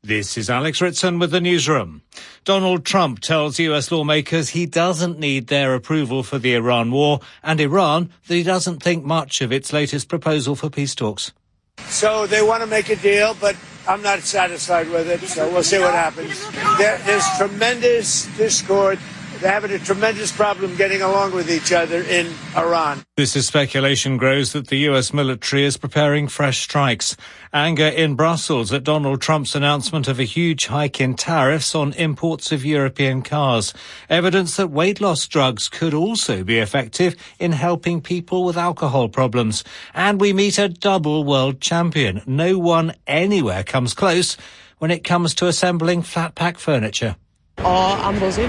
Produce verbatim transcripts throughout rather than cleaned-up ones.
This is Alex Ritson with the newsroom. Donald Trump tells U S lawmakers he doesn't need their approval for the Iran war, and Iran that he doesn't think much of its latest proposal for peace talks. So they want to make a deal, but I'm not satisfied with it, so we'll see what happens. There, there's tremendous discord. They're having a tremendous problem getting along with each other in Iran. This as speculation grows that the U S military is preparing fresh strikes. Anger in Brussels at Donald Trump's announcement of a huge hike in tariffs on imports of European cars. Evidence that weight loss drugs could also be effective in helping people with alcohol problems. And we meet a double world champion. No one anywhere comes close when it comes to assembling flat pack furniture. Oh, I'm buzzing.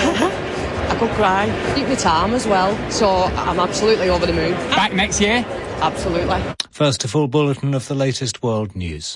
I could cry. Keep my time as well, so I'm absolutely over the moon. Back next year? Absolutely. First, a full bulletin of the latest world news.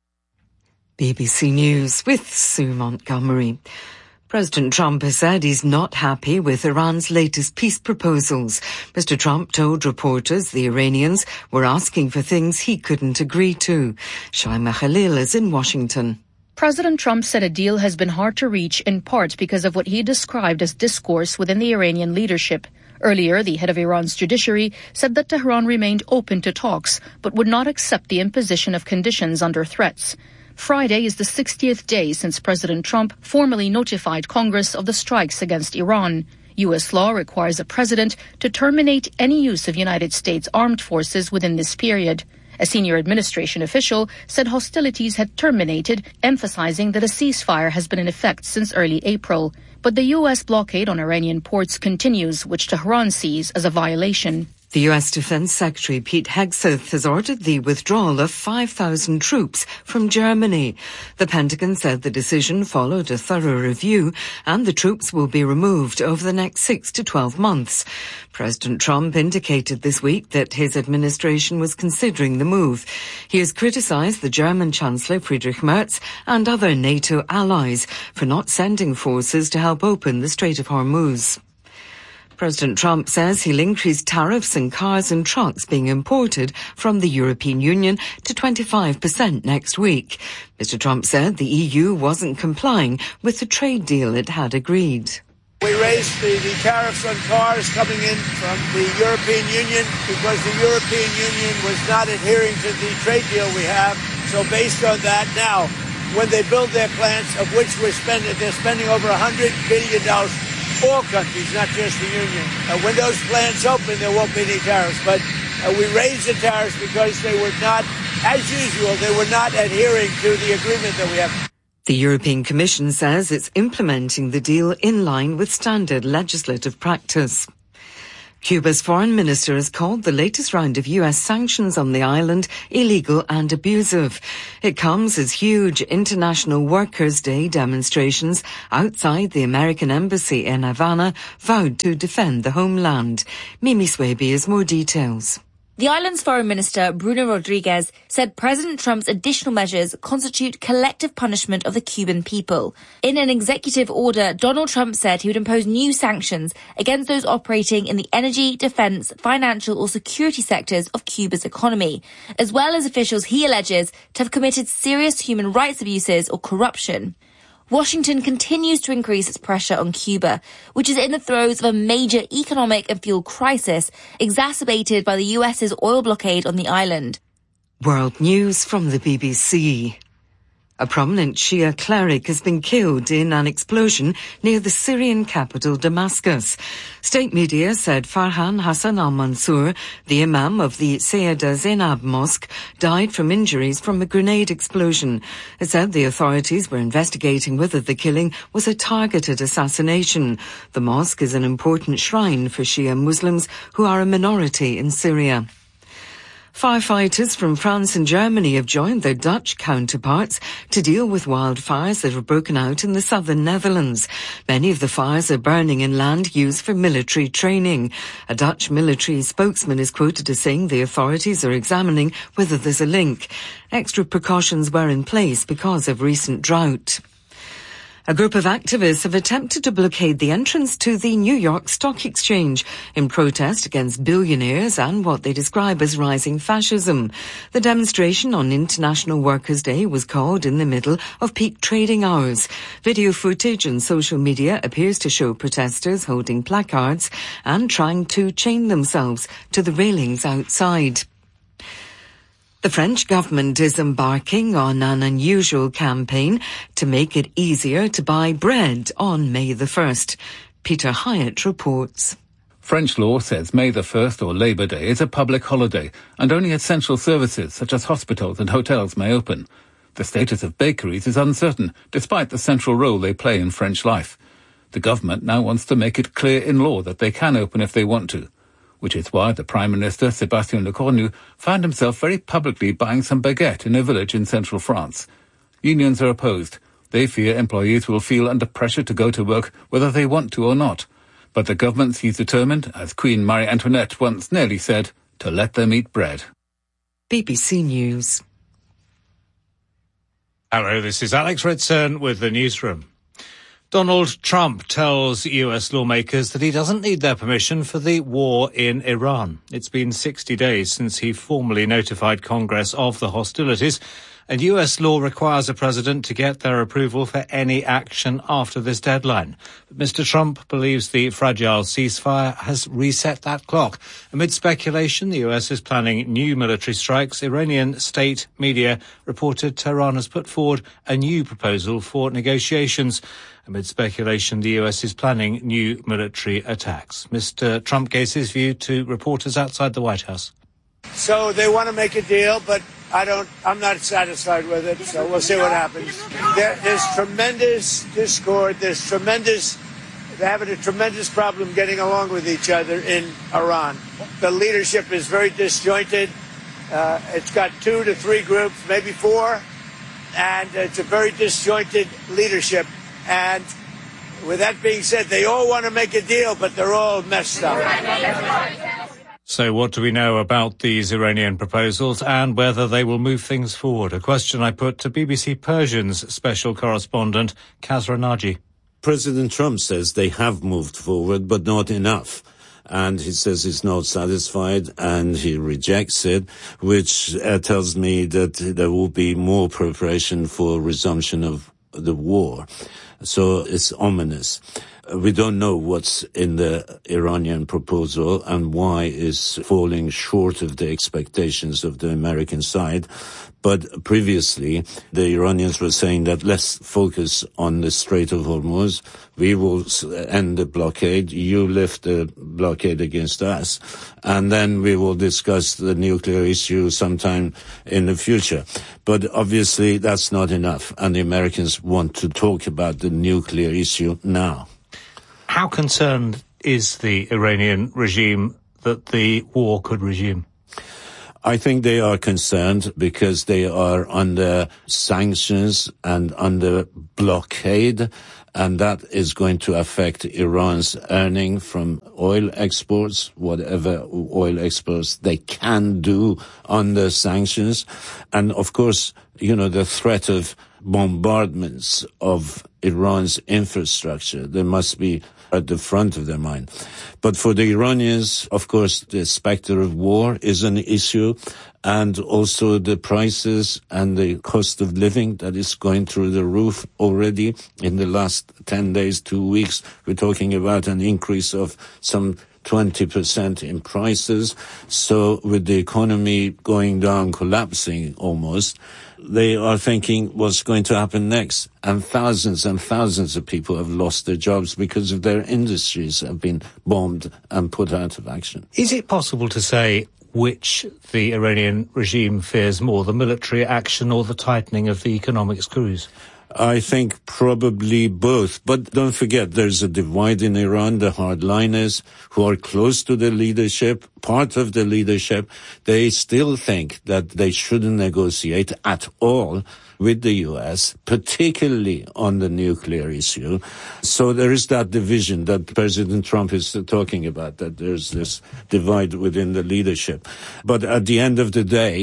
B B C News with Sue Montgomery. President Trump has said he's not happy with Iran's latest peace proposals. Mister Trump told reporters the Iranians were asking for things he couldn't agree to. Shaima Khalil is in Washington. President Trump said a deal has been hard to reach in part because of what he described as discourse within the Iranian leadership. Earlier, the head of Iran's judiciary said that Tehran remained open to talks, but would not accept the imposition of conditions under threats. Friday is the sixtieth day since President Trump formally notified Congress of the strikes against Iran. U S law requires a president to terminate any use of United States armed forces within this period. A senior administration official said hostilities had terminated, emphasizing that a ceasefire has been in effect since early April. But the U S blockade on Iranian ports continues, which Tehran sees as a violation. The U S Defense Secretary Pete Hegseth has ordered the withdrawal of five thousand troops from Germany. The Pentagon said the decision followed a thorough review and the troops will be removed over the next six to twelve months. President Trump indicated this week that his administration was considering the move. He has criticized the German Chancellor Friedrich Merz and other NATO allies for not sending forces to help open the Strait of Hormuz. President Trump says he'll increase tariffs on cars and trucks being imported from the European Union to twenty-five percent next week. Mister Trump said the E U wasn't complying with the trade deal it had agreed. We raised the, the tariffs on cars coming in from the European Union because the European Union was not adhering to the trade deal we have. So based on that, now, when they build their plants, of which we're spending, they're spending over one hundred billion dollars. All countries, not just the Union. Uh, when those plants open, there won't be any tariffs. But uh, we raised the tariffs because they were not, as usual, they were not adhering to the agreement that we have. The European Commission says it's implementing the deal in line with standard legislative practice. Cuba's foreign minister has called the latest round of U S sanctions on the island illegal and abusive. It comes as huge International Workers' Day demonstrations outside the American embassy in Havana vowed to defend the homeland. Mimi Swaby has more details. The island's foreign minister, Bruno Rodriguez, said President Trump's additional measures constitute collective punishment of the Cuban people. In an executive order, Donald Trump said he would impose new sanctions against those operating in the energy, defense, financial or security sectors of Cuba's economy, as well as officials he alleges to have committed serious human rights abuses or corruption. Washington continues to increase its pressure on Cuba, which is in the throes of a major economic and fuel crisis exacerbated by the U S's oil blockade on the island. World News from the B B C. A prominent Shia cleric has been killed in an explosion near the Syrian capital Damascus. State media said Farhan Hassan al-Mansour, the imam of the Sayyida Zainab Mosque, died from injuries from a grenade explosion. It said the authorities were investigating whether the killing was a targeted assassination. The mosque is an important shrine for Shia Muslims who are a minority in Syria. Firefighters from France and Germany have joined their Dutch counterparts to deal with wildfires that have broken out in the southern Netherlands. Many of the fires are burning in land used for military training. A Dutch military spokesman is quoted as saying the authorities are examining whether there's a link. Extra precautions were in place because of recent drought. A group of activists have attempted to blockade the entrance to the New York Stock Exchange in protest against billionaires and what they describe as rising fascism. The demonstration on International Workers' Day was called in the middle of peak trading hours. Video footage on social media appears to show protesters holding placards and trying to chain themselves to the railings outside. The French government is embarking on an unusual campaign to make it easier to buy bread on May the first. Peter Hyatt reports. French law says May the first or Labour Day is a public holiday and only essential services such as hospitals and hotels may open. The status of bakeries is uncertain, despite the central role they play in French life. The government now wants to make it clear in law that they can open if they want to, which is why the Prime Minister, Sébastien Lecornu, found himself very publicly buying some baguette in a village in central France. Unions are opposed. They fear employees will feel under pressure to go to work whether they want to or not. But the government seems determined, as Queen Marie Antoinette once nearly said, to let them eat bread. B B C News. Hello, this is Alex Ritson with the newsroom. Donald Trump tells U S lawmakers that he doesn't need their permission for the war in Iran. It's been sixty days since he formally notified Congress of the hostilities, and U S law requires a president to get their approval for any action after this deadline. But Mister Trump believes the fragile ceasefire has reset that clock. Amid speculation, the U S is planning new military strikes. Iranian state media reported Tehran has put forward a new proposal for negotiations. Amid speculation, the U S is planning new military attacks. Mister Trump gave his view to reporters outside the White House. So they want to make a deal, but I don't, I'm not satisfied with it, so we'll see what happens. There, there's tremendous discord, there's tremendous, they're having a tremendous problem getting along with each other in Iran. The leadership is very disjointed. Uh, it's got two to three groups, maybe four, and it's a very disjointed leadership. And with that being said, they all want to make a deal, but they're all messed up. So what do we know about these Iranian proposals and whether they will move things forward? A question I put to B B C Persian's special correspondent, Kasra Naji. President Trump says they have moved forward, but not enough. And he says he's not satisfied and he rejects it, which uh, tells me that there will be more preparation for resumption of the war. So it's ominous. We don't know what's in the Iranian proposal and why it's falling short of the expectations of the American side. But previously, the Iranians were saying that let's focus on the Strait of Hormuz. We will end the blockade. You lift the blockade against us. And then we will discuss the nuclear issue sometime in the future. But obviously, that's not enough. And the Americans want to talk about the nuclear issue now. How concerned is the Iranian regime that the war could resume? I think they are concerned because they are under sanctions and under blockade, and that is going to affect Iran's earning from oil exports, whatever oil exports they can do under sanctions. And of course, you know, the threat of bombardments of Iran's infrastructure, there must be at the front of their mind. But for the Iranians, of course, the specter of war is an issue, and also the prices and the cost of living that is going through the roof already in the last ten days, two weeks. We're talking about an increase of some twenty percent in prices. So with the economy going down, collapsing almost, they are thinking what's going to happen next. And thousands and thousands of people have lost their jobs because of their industries have been bombed and put out of action. Is it possible to say which the Iranian regime fears more, the military action or the tightening of the economic screws? I think probably both. But don't forget, there's a divide in Iran. The hardliners who are close to the leadership, part of the leadership, they still think that they shouldn't negotiate at all with the U S, particularly on the nuclear issue. So there is that division that President Trump is talking about, that there's this divide within the leadership. But at the end of the day,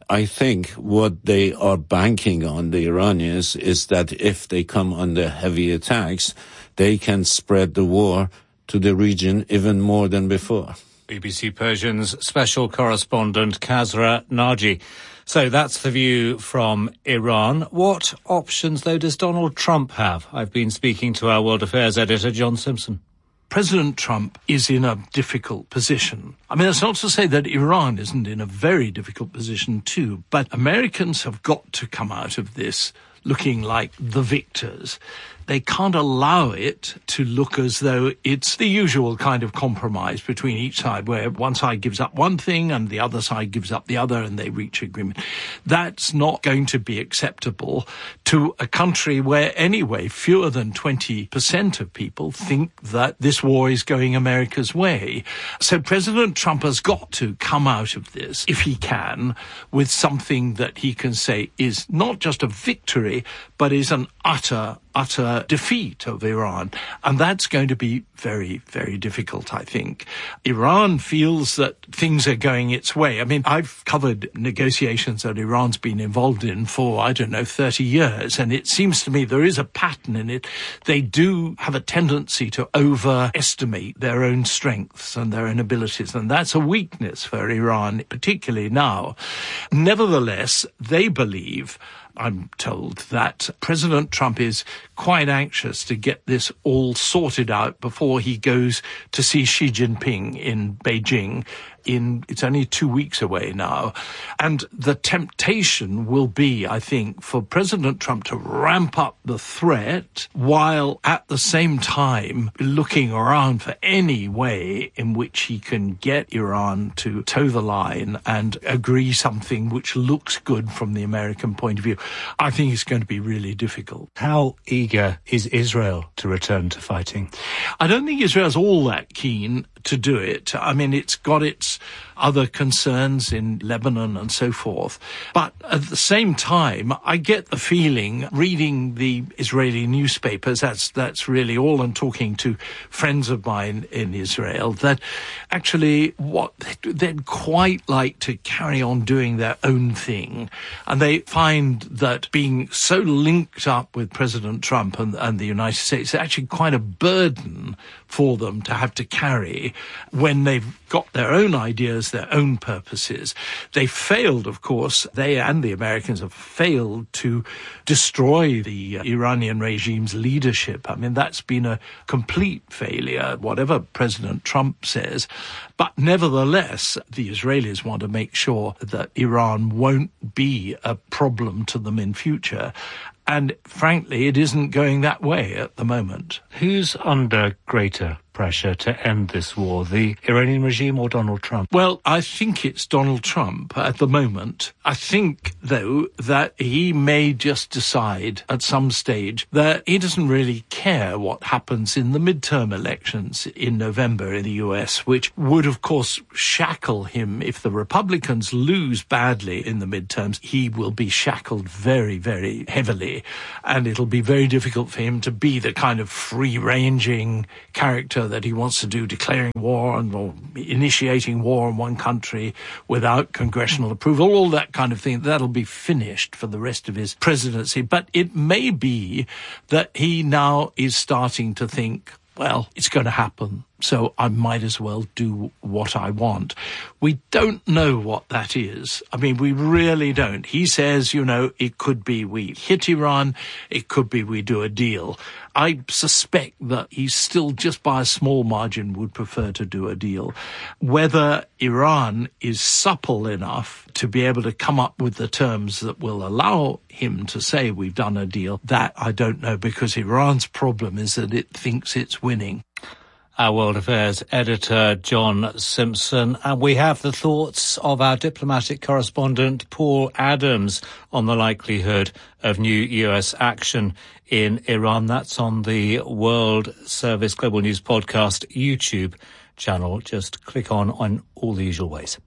I think what they are banking on, the Iranians, is that if they come under heavy attacks, they can spread the war to the region even more than before. B B C Persian's special correspondent Kazra Naji. So that's the view from Iran. What options, though, does Donald Trump have? I've been speaking to our World Affairs editor, John Simpson. President Trump is in a difficult position. I mean, that's not to say that Iran isn't in a very difficult position too, but Americans have got to come out of this looking like the victors. They can't allow it to look as though it's the usual kind of compromise between each side, where one side gives up one thing and the other side gives up the other and they reach agreement. That's not going to be acceptable to a country where, anyway, fewer than twenty percent of people think that this war is going America's way. So President Trump has got to come out of this, if he can, with something that he can say is not just a victory, but is an utter utter defeat of Iran. And that's going to be very, very difficult, I think. Iran feels that things are going its way. I mean, I've covered negotiations that Iran's been involved in for, I don't know, thirty years, and it seems to me there is a pattern in it. They do have a tendency to overestimate their own strengths and their own abilities, and that's a weakness for Iran, particularly now. Nevertheless, they believe, I'm told, that President Trump is quite anxious to get this all sorted out before he goes to see Xi Jinping in Beijing. In, it's only two weeks away now. And the temptation will be, I think, for President Trump to ramp up the threat while at the same time looking around for any way in which he can get Iran to toe the line and agree something which looks good from the American point of view. I think it's going to be really difficult. How eager is Israel to return to fighting? I don't think Israel's all that keen to do it. I mean, it's got its other concerns in Lebanon and so forth. But at the same time, I get the feeling, reading the Israeli newspapers, that's that's really all, and talking to friends of mine in Israel, that actually what they'd quite like to carry on doing their own thing. And they find that being so linked up with President Trump and, and the United States is actually quite a burden for them to have to carry when they've got their own ideas, their own purposes. They failed, of course, they and the Americans have failed to destroy the Iranian regime's leadership. I mean, that's been a complete failure, whatever President Trump says. But nevertheless, the Israelis want to make sure that Iran won't be a problem to them in future. And frankly, it isn't going that way at the moment. Who's under greater pressure to end this war, the Iranian regime or Donald Trump? Well, I think it's Donald Trump at the moment. I think, though, that he may just decide at some stage that he doesn't really care what happens in the midterm elections in November in the U S, which would, of course, shackle him. If the Republicans lose badly in the midterms, he will be shackled very, very heavily, and it'll be very difficult for him to be the kind of free-ranging character that he wants to do, declaring war and or initiating war in one country without congressional approval, all that kind of thing. That'll be finished for the rest of his presidency. But it may be that he now is starting to think, well, it's going to happen, so I might as well do what I want. We don't know what that is. I mean, we really don't. He says, you know, it could be we hit Iran, it could be we do a deal. I suspect that he still, just by a small margin, would prefer to do a deal. Whether Iran is supple enough to be able to come up with the terms that will allow him to say we've done a deal, that I don't know, because Iran's problem is that it thinks it's winning. Our World Affairs editor, John Simpson. And we have the thoughts of our diplomatic correspondent, Paul Adams, on the likelihood of new U S action in Iran. That's on the World Service Global News Podcast YouTube channel. Just click on on all the usual ways.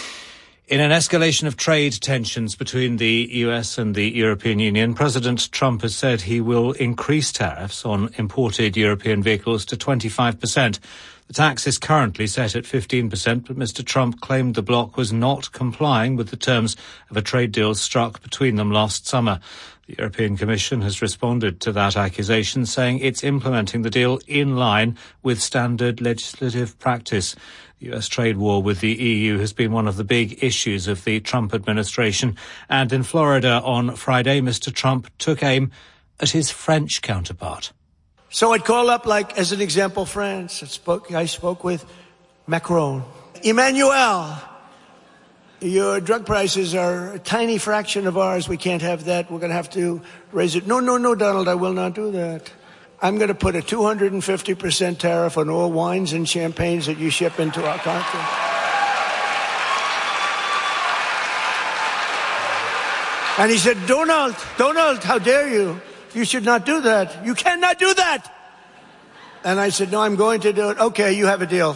In an escalation of trade tensions between the U S and the European Union, President Trump has said he will increase tariffs on imported European vehicles to twenty-five percent. The tax is currently set at fifteen percent, but Mister Trump claimed the bloc was not complying with the terms of a trade deal struck between them last summer. The European Commission has responded to that accusation, saying it's implementing the deal in line with standard legislative practice. The U S trade war with the E U has been one of the big issues of the Trump administration, and in Florida on Friday, Mister Trump took aim at his French counterpart. So I'd call up, like, as an example, France. I spoke, I spoke with Macron. Emmanuel, your drug prices are a tiny fraction of ours. We can't have that. We're going to have to raise it. No, no, no, Donald, I will not do that. I'm going to put a two hundred fifty percent tariff on all wines and champagnes that you ship into our country. And he said, Donald, Donald, how dare you? You should not do that. You cannot do that. And I said, no, I'm going to do it. Okay, you have a deal.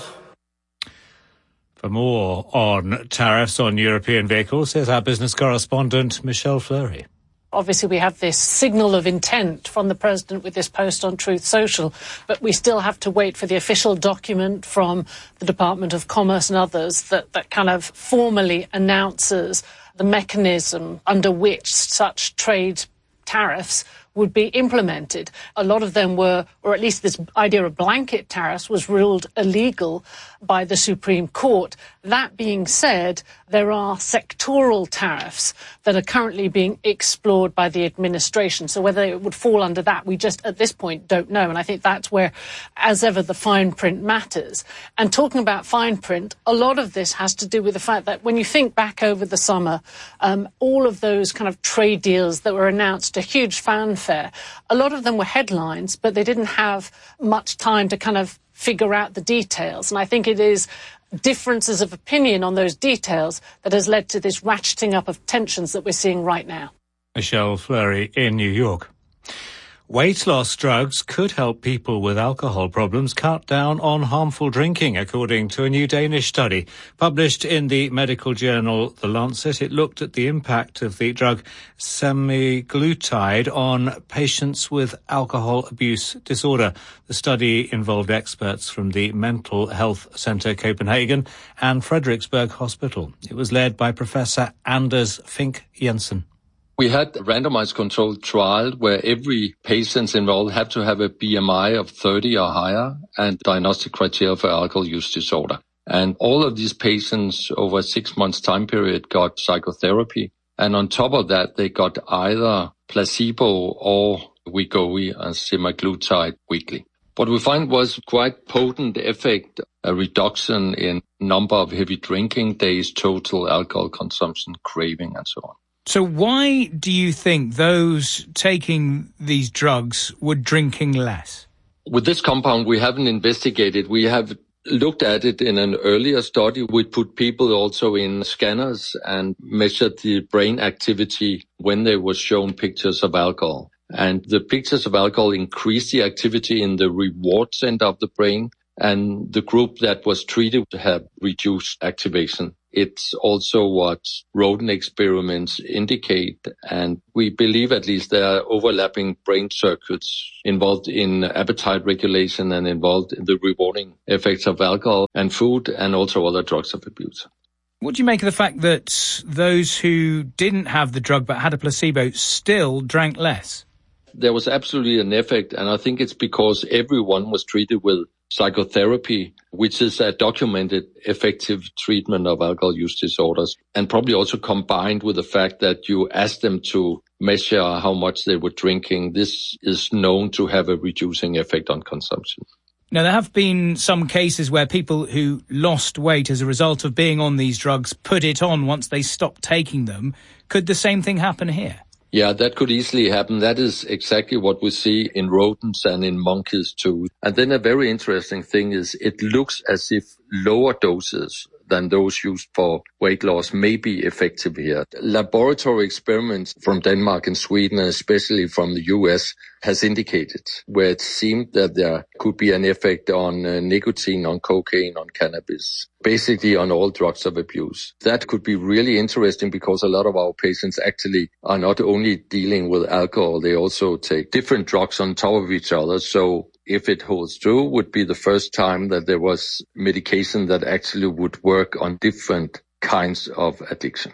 For more on tariffs on European vehicles, here's our business correspondent, Michelle Fleury. Obviously, we have this signal of intent from the president with this post on Truth Social, but we still have to wait for the official document from the Department of Commerce and others that, that kind of formally announces the mechanism under which such trade tariffs would be implemented. A lot of them were, or at least this idea of blanket tariffs was ruled illegal by the Supreme Court. That being said, there are sectoral tariffs that are currently being explored by the administration. So whether it would fall under that, we just at this point don't know. And I think that's where, as ever, the fine print matters. And talking about fine print, a lot of this has to do with the fact that when you think back over the summer, um, all of those kind of trade deals that were announced, a huge fanfare, a lot of them were headlines, but they didn't have much time to kind of figure out the details. And I think it is differences of opinion on those details that has led to this ratcheting up of tensions that we're seeing right now. Michelle Fleury in New York. Weight loss drugs could help people with alcohol problems cut down on harmful drinking, according to a new Danish study. Published in the medical journal The Lancet, it looked at the impact of the drug semaglutide on patients with alcohol abuse disorder. The study involved experts from the Mental Health Centre Copenhagen and Frederiksberg Hospital. It was led by Professor Anders Fink Jensen. We had a randomized controlled trial where every patient involved had to have a B M I of thirty or higher and diagnostic criteria for alcohol use disorder. And all of these patients over a six months time period got psychotherapy. And on top of that, they got either placebo or Wegovy and semaglutide weekly. What we find was quite potent effect, a reduction in number of heavy drinking days, total alcohol consumption, craving, and so on. So why do you think those taking these drugs were drinking less? With this compound, we haven't investigated. We have looked at it in an earlier study. We put people also in scanners and measured the brain activity when they were shown pictures of alcohol. And the pictures of alcohol increased the activity in the reward center of the brain. And the group that was treated had reduced activation. It's also what rodent experiments indicate, and we believe at least there are overlapping brain circuits involved in appetite regulation and involved in the rewarding effects of alcohol and food and also other drugs of abuse. What do you make of the fact that those who didn't have the drug but had a placebo still drank less? There was absolutely an effect, and I think it's because everyone was treated with psychotherapy, which is a documented effective treatment of alcohol use disorders, and probably also combined with the fact that you ask them to measure how much they were drinking. This is known to have a reducing effect on consumption. Now, there have been some cases where people who lost weight as a result of being on these drugs put it on once they stopped taking them. Could the same thing happen here? Yeah, that could easily happen. That is exactly what we see in rodents and in monkeys too. And then a very interesting thing is it looks as if lower doses than those used for weight loss may be effective here. Laboratory experiments from Denmark and Sweden, and especially from the U S, has indicated where it seemed that there could be an effect on uh, nicotine, on cocaine, on cannabis, basically on all drugs of abuse. That could be really interesting because a lot of our patients actually are not only dealing with alcohol, they also take different drugs on top of each other. So if it holds true, would be the first time that there was medication that actually would work on different kinds of addiction.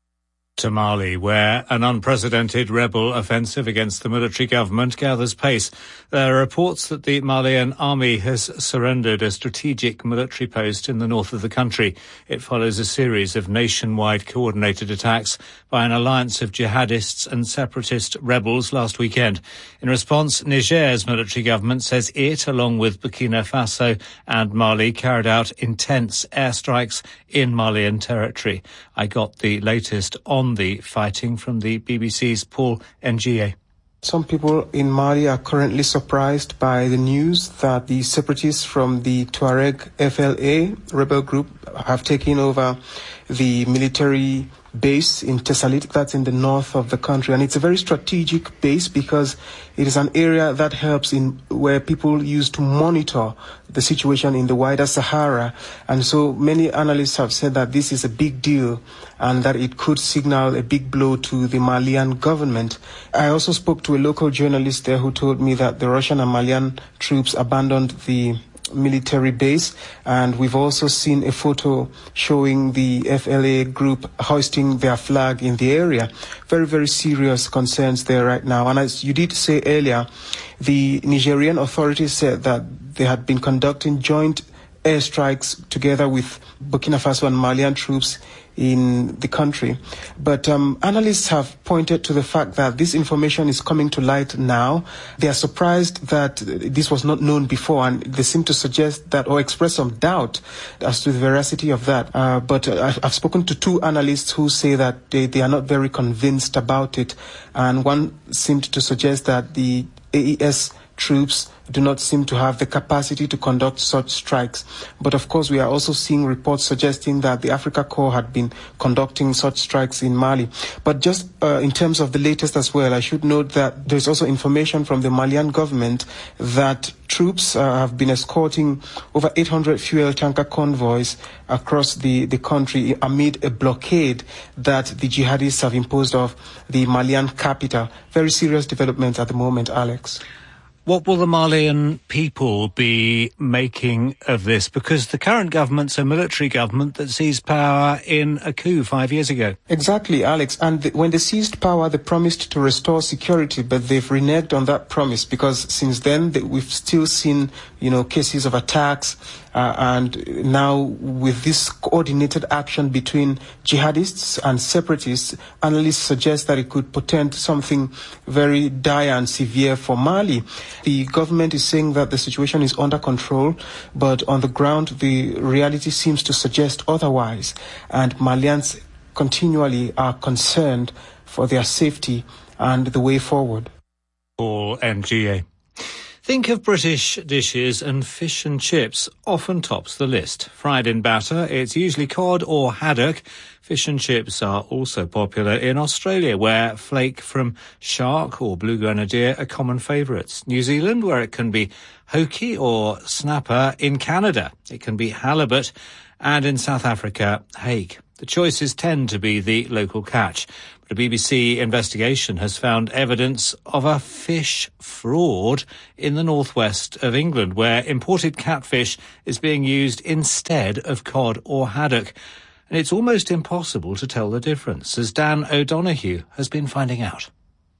To Mali, where an unprecedented rebel offensive against the military government gathers pace. There are reports that the Malian army has surrendered a strategic military post in the north of the country. It follows a series of nationwide coordinated attacks by an alliance of jihadists and separatist rebels last weekend. In response, Niger's military government says it, along with Burkina Faso and Mali, carried out intense airstrikes in Malian territory. I got the latest on the fighting from the B B C's Paul Ndiaye. Some people in Mali are currently surprised by the news that the separatists from the Tuareg F L A rebel group have taken over the military base in Tessalit, that's in the north of the country. And it's a very strategic base because it is an area that helps in where people used to monitor the situation in the wider Sahara. And so many analysts have said that this is a big deal and that it could signal a big blow to the Malian government. I also spoke to a local journalist there who told me that the Russian and Malian troops abandoned the military base, and we've also seen a photo showing the F L A group hoisting their flag in the area. Very, very serious concerns there right now. And as you did say earlier, the Nigerian authorities said that they had been conducting joint airstrikes together with Burkina Faso and Malian troops in the country. But um, analysts have pointed to the fact that this information is coming to light now. They are surprised that this was not known before, and they seem to suggest that or express some doubt as to the veracity of that. Uh, but uh, I've spoken to two analysts who say that they, they are not very convinced about it, and one seemed to suggest that the A E S troops do not seem to have the capacity to conduct such strikes. But of course, we are also seeing reports suggesting that the Africa Corps had been conducting such strikes in Mali. But just uh, in terms of the latest as well, I should note that there's also information from the Malian government that troops uh, have been escorting over eight hundred fuel tanker convoys across the, the country amid a blockade that the jihadists have imposed of the Malian capital. Very serious developments at the moment, Alex. What will the Malian people be making of this? Because the current government's a military government that seized power in a coup five years ago. Exactly, Alex. And the, when they seized power, they promised to restore security, but they've reneged on that promise because since then they, we've still seen, you know, cases of attacks. Uh, and now with this coordinated action between jihadists and separatists, analysts suggest that it could portend something very dire and severe for Mali. The government is saying that the situation is under control, but on the ground, the reality seems to suggest otherwise. And Malians continually are concerned for their safety and the way forward. Paul Ndiaye. Think of British dishes and fish and chips often tops the list. Fried in batter, it's usually cod or haddock. Fish and chips are also popular in Australia, where flake from shark or blue grenadier are common favourites. New Zealand, where it can be hoki or snapper. In Canada, it can be halibut. And in South Africa, hake. The choices tend to be the local catch. But a B B C investigation has found evidence of a fish fraud in the northwest of England, where imported catfish is being used instead of cod or haddock. And it's almost impossible to tell the difference, as Dan O'Donoghue has been finding out.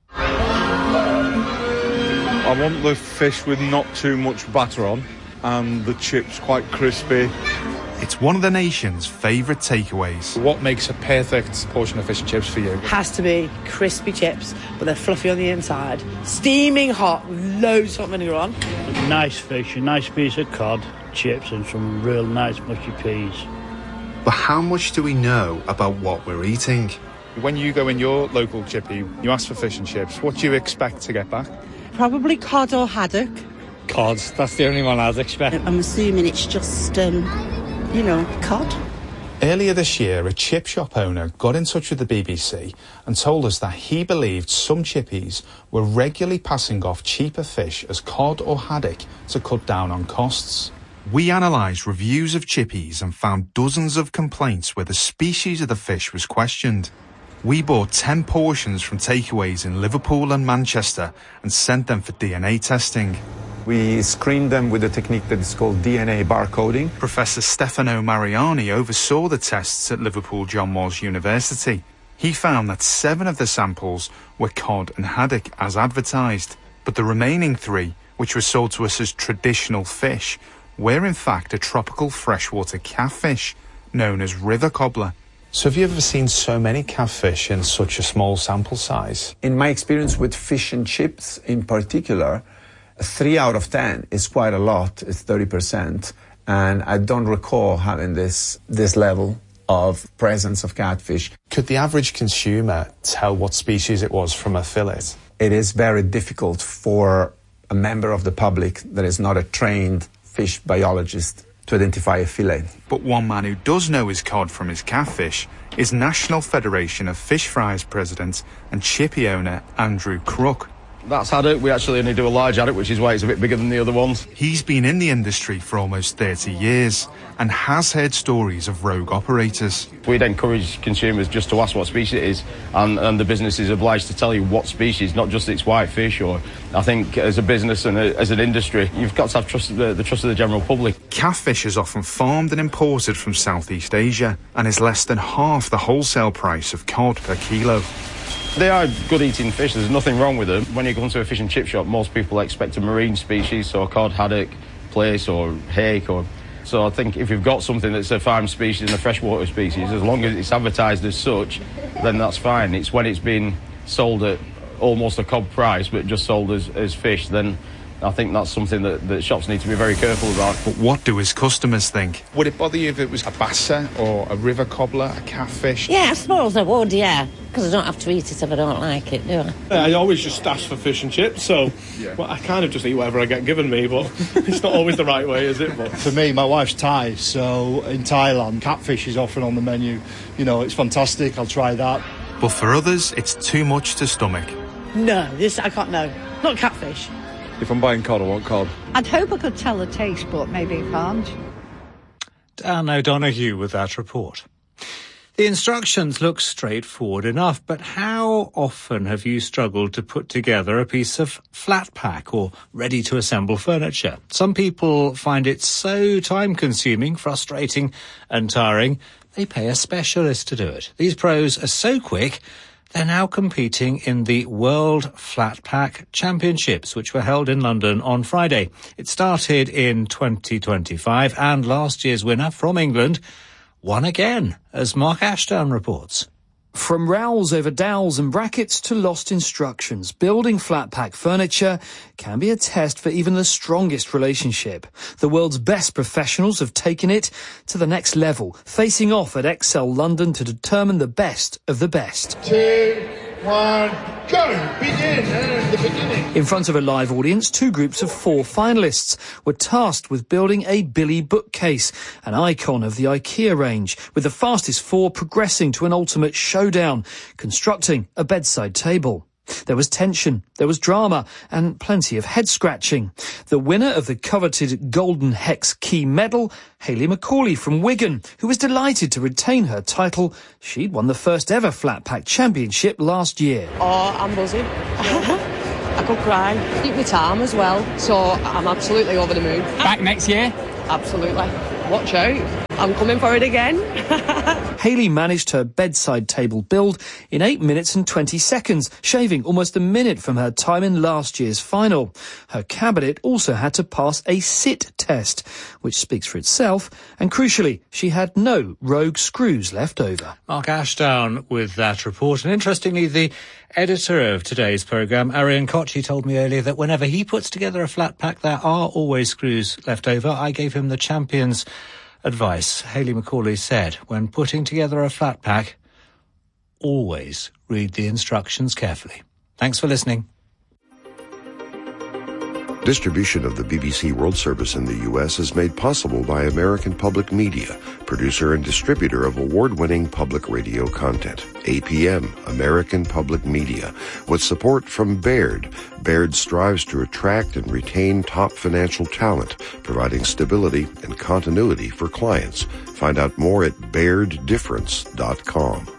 I want the fish with not too much batter on, and the chips quite crispy. It's one of the nation's favourite takeaways. What makes a perfect portion of fish and chips for you? Has to be crispy chips, but they're fluffy on the inside. Steaming hot, loads of hot vinegar on. Nice fish, a nice piece of cod, chips and some real nice mushy peas. But how much do we know about what we're eating? When you go in your local chippy, you ask for fish and chips, what do you expect to get back? Probably cod or haddock. Cod, that's the only one I'd expect. I'm assuming it's just, um, you know, cod. Earlier this year, a chip shop owner got in touch with the B B C and told us that he believed some chippies were regularly passing off cheaper fish as cod or haddock to cut down on costs. We analysed reviews of chippies and found dozens of complaints where the species of the fish was questioned. We bought ten portions from takeaways in Liverpool and Manchester and sent them for D N A testing. We screened them with a technique that is called D N A barcoding. Professor Stefano Mariani oversaw the tests at Liverpool John Moores University. He found that seven of the samples were cod and haddock as advertised, but the remaining three, which were sold to us as traditional fish, were in fact a tropical freshwater catfish known as river cobbler. So have you ever seen so many catfish in such a small sample size? In my experience with fish and chips in particular, three out of ten is quite a lot, it's thirty percent, and I don't recall having this this level of presence of catfish. Could the average consumer tell what species it was from a fillet? It is very difficult for a member of the public that is not a trained fish biologist to identify a fillet. But one man who does know his cod from his catfish is National Federation of Fish Fries President and chippy owner Andrew Crook. That's haddock. We actually only do a large haddock, which is why it's a bit bigger than the other ones. He's been in the industry for almost thirty years and has heard stories of rogue operators. We'd encourage consumers just to ask what species it is, and, and the business is obliged to tell you what species, not just it's white fish. Or I think as a business and a, as an industry, you've got to have trust, the, the trust of the general public. Catfish is often farmed and imported from Southeast Asia and is less than half the wholesale price of cod per kilo. They are good eating fish, there's nothing wrong with them. When you go into a fish and chip shop, most people expect a marine species, so cod, haddock, plaice or hake. Or so I think if you've got something that's a farm species and a freshwater species, as long as it's advertised as such, then that's fine. It's when it's been sold at almost a cod price but just sold as, as fish, then I think that's something that, that shops need to be very careful about. But what do his customers think? Would it bother you if it was a bassa or a river cobbler, a catfish? Yeah, I suppose I would, yeah. Because I don't have to eat it if I don't like it, do I? I always just ask for fish and chips, so yeah. Well, I kind of just eat whatever I get given me, but it's not always the right way, is it? But for me, my wife's Thai, so in Thailand, catfish is often on the menu. You know, it's fantastic, I'll try that. But for others, it's too much to stomach. No, this I can't, no. Not catfish. If I'm buying cod, I want cod. I'd hope I could tell the taste, but maybe I can't. Dan O'Donoghue with that report. The instructions look straightforward enough, but how often have you struggled to put together a piece of flat pack or ready-to-assemble furniture? Some people find it so time-consuming, frustrating and tiring, they pay a specialist to do it. These pros are so quick, they're now competing in the World Flat Pack Championships, which were held in London on Friday. It started in twenty twenty-five, and last year's winner from England won again, as Mark Ashdown reports. From rows over dowels and brackets to lost instructions, building flat pack furniture can be a test for even the strongest relationship. The world's best professionals have taken it to the next level, facing off at Excel London to determine the best of the best. Two, one, go! Begin! And the beginning. In front of a live audience, two groups of four finalists were tasked with building a Billy bookcase, an icon of the IKEA range, with the fastest four progressing to an ultimate showdown, constructing a bedside table. There was tension, there was drama, and plenty of head-scratching. The winner of the coveted Golden Hex Key Medal, Hayley McCauley from Wigan, who was delighted to retain her title. She'd won the first ever Flat Pack Championship last year. Oh, I'm buzzing. I could cry. Keep my time as well, so I'm absolutely over the moon. Back next year? Absolutely. Watch out. I'm coming for it again. Hayley managed her bedside table build in eight minutes and twenty seconds, shaving almost a minute from her time in last year's final. Her cabinet also had to pass a sit test, which speaks for itself, and crucially, she had no rogue screws left over. Mark Ashdown with that report. And interestingly, the editor of today's programme, Arian Kochi, told me earlier that whenever he puts together a flat pack, there are always screws left over. I gave him the champion's advice. Hayley McCauley said, when putting together a flat pack, always read the instructions carefully. Thanks for listening. Distribution of the B B C World Service in the U S is made possible by American Public Media, producer and distributor of award-winning public radio content. A P M, American Public Media, with support from Baird. Baird strives to attract and retain top financial talent, providing stability and continuity for clients. Find out more at baird difference dot com.